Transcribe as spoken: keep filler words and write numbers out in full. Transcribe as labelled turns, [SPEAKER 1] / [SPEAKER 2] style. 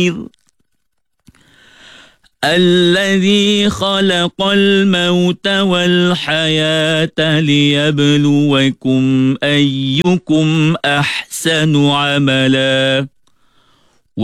[SPEAKER 1] الذي خلق الموت والحياة ليبلوكم أيكم أحسن عملا